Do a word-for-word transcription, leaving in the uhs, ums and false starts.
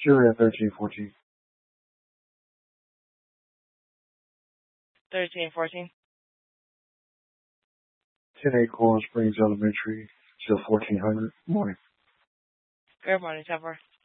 Syria thirteen fourteen. thirteen fourteen. ten eight Coral Springs Elementary, still fourteen hundred. Morning. Good morning, ten four.